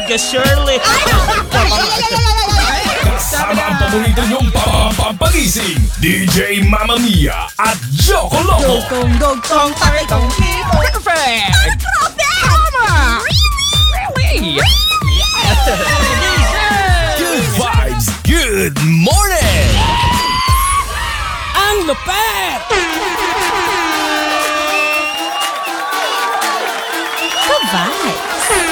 ka, Shirley. Kasama ang paborito niyong pampagising, DJ Mamma Mia at Joko Loco. Dugtong, taritong, Perfect! Tama! Really? Good vibes, good morning! Ang lupet! Ka-vibes!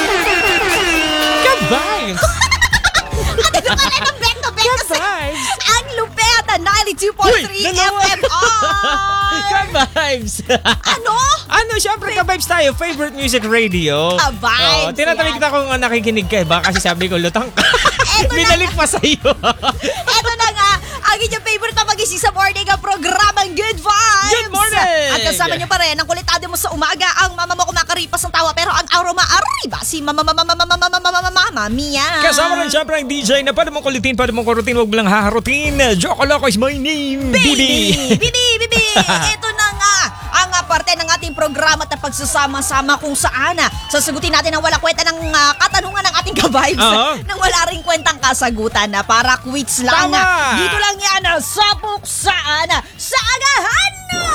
Good vibes! Ano ka na ng back to back kasi Vibes! ang lupeta 92.3 FM. Good vibes! Ano? Ano, syempre ka-vibes tayo. Favorite music radio. Vibes, Tinatabi yan. kita kung nakikinig ka. Baka kasi sabi ko, lutang ka. Eto na Binalik pa sa'yo. Eto na nga, ang inyong favorite na magising sa morning ang programang Good Vibes. Good morning! At kasama nyo pa rin ang kulitado mo sa umaga, ang mama mo kumakaripas ng tawa pero ang aroma arriba, si Mama Mia. Kasama rin syempre ang DJ na pwede mong kulitin, pwede mong kurutin, huwag lang haharutin. Joko Loco is my name. Bibi! Ito na nga ang parte ng ating programa at pagsasama-sama kung saan sasagutin natin ang wala kwenta ng katanungan ng ating ka-vibes nang wala ring kwentang kasagutan na para quiz lang. Tama! Dito lang yan sa Puksaan sa Agahan!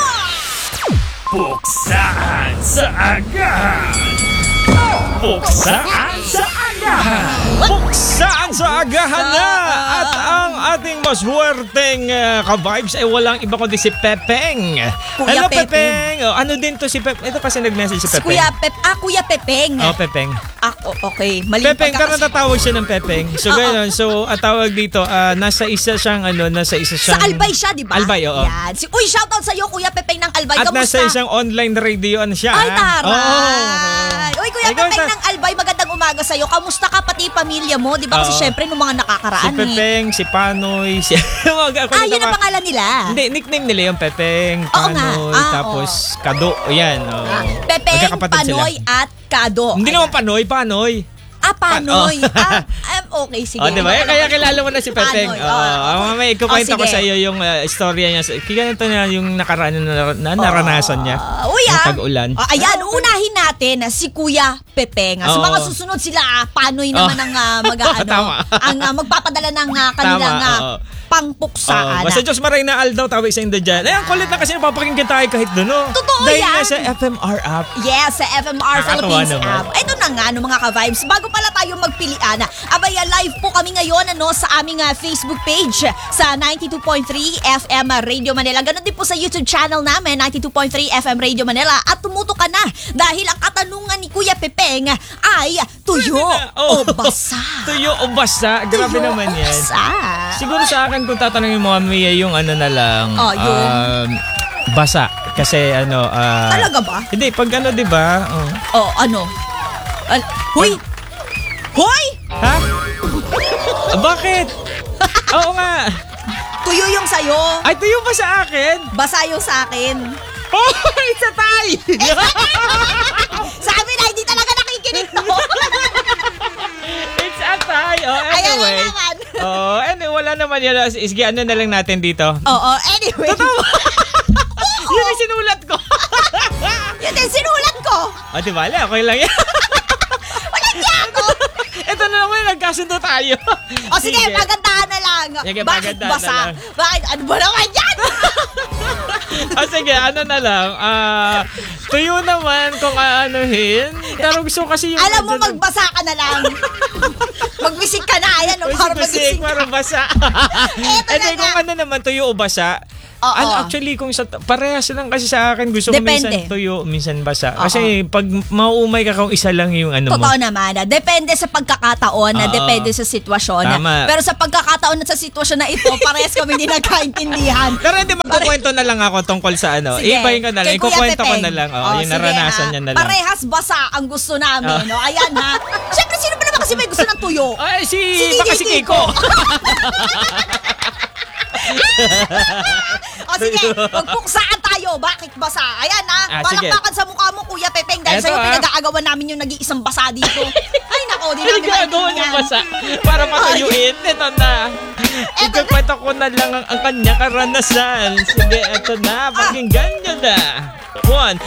Puksaan sa agahan! Puksaan sa agahan! Buksaan sa agahan na! At ang ating maswerteng ka-vibes ay walang iba kundi si Pepeng. Kuya Hello, Pepeng. Pepeng. Ano din to si Pepeng? Ito kasi nag-message si Si Pepeng. Kuya Pepeng. Pepeng. Okay. Mali Pepeng, pero tatawag siya ng Pepeng. So, gano'n. So, tawag dito, nasa isa siyang. Sa Albay siya, di ba? Albay, oo. Yan. Uy, shoutout sa'yo, Kuya Pepeng ng Albay. At Kamusta? nasa isang online radio siya. Ay, taray! Oo. Uy, Kuya Ay, Pepeng kamusta? ng Albay, magandang umaga sa'yo. Kamusta ka pati pamilya mo? Di ba kasi Oo. syempre nung mga Si nakakaraan Pepeng, si Panoy, si... yun ang pangalan nila. Hindi, nickname nila yung Pepeng, Oo nga. Panoy, tapos Kado. Ayan. Pepeng, Magkakapatid sila. Panoy, at Kado. Hindi naman Panoy, Panoy. Panoy. Okay, sige. Diba? Kaya kilala mo na si Pepeng. Panoy, Mamaya ikukwento ko sige. sa iyo yung istorya niya. Ganito na yung nakaraan na naranasan niya. Uy, Yung tag-ulan. Ayan, unahin natin si Kuya Pepeng. Sa mga susunod sila, Panoy naman ang Tama. magpapadala ng kanilang pangpuksaan. Basta Diyos Maray na Aldaw, tawag sa Indo dyan. Ay, ang kulit na kasi napapakinggan tayo kahit doon, no? Totoo Dahil yan. nga sa FMR app. Yes, sa FMR Nakakatuwa Philippines naman. app. Ito na nga, mga ka-vibes. Bago pala tayo magpilian, live po kami ngayon sa aming Facebook page sa 92.3 FM Radio Manila. Ganon din po sa YouTube channel namin, 92.3 FM Radio Manila. At tumuto ka na dahil ang katanungan ni Kuya Pepeng ay tuyo o basa. Tuyo o basa? Grabe Tuyo naman o yan. basa. Siguro sa akin kung tatanungin mo kami yung na lang. Yung? Basa. Kasi Talaga ba? Hindi, pag di ba? Hoy! Hoy! Ha? Bakit? Oo nga. Tuyo yung sayo. Ay, tuyo ba sa akin? Basa yung sa akin. Oh, it's a tie! Sabi na, hindi talaga nakikinig to. It's a tie. Oh, Ayan na anyway. naman. Anyway, wala naman yan. Sige, na lang natin dito. Anyway. Totoo. Yun ang sinulat ko. Yun din, sinulat ko. Diba? Okay lang yan. Walang niya ako. Ito na naman, nagkasundo tayo. Sige, pagandahan na lang. Sige, Bakit pagandahan basa? na lang. Bakit? Ano ba naman yan? Sige, na lang. Tuyo naman kung aanuhin. Pero gusto kasi yung... Alam mo, magbasa ka na lang. Magbisik ka na. Ayan, para magbisik ka. Para basa. Eto na kung nga. naman, tuyo o basa. Oo. Actually, kung parehas lang kasi sa akin, gusto ko Depende. minsan tuyo, minsan basa. Oo. Kasi pag mauumay ka kung isa lang yung mo. Totoo naman. Depende sa pagkakataon, depende sa sitwasyon. Tama. Pero sa pagkakataon at sa sitwasyon na ito, parehas kami hindi nagkaintindihan. Pero hindi, magkukwento na lang ako tungkol sa Sige. Ibahin ko na lang. Kay Kuya Ikukwento ko Pepeng. na lang. Yung Sige, naranasan niya na lang. Parehas basa ang gusto namin. Ayan ha. Siyempre, sino ba naman kasi may gusto ng tuyo? Ay, DJ baka si Kiko. Sige, magpuksaan tayo. Bakit basa? Ayan ha. Sige. Palakpakan sa mukha mo, Kuya Pepeng. Dahil Eto, sa'yo pinag-aagawan namin yung nag-iisang basa dito. Ay, nako. Di namin Gagawin yung basa para matuyuin. Ito na. Ikukwento ko na lang ang kanya karanasan. Sige, ito na. Pakinggan nyo na. 1,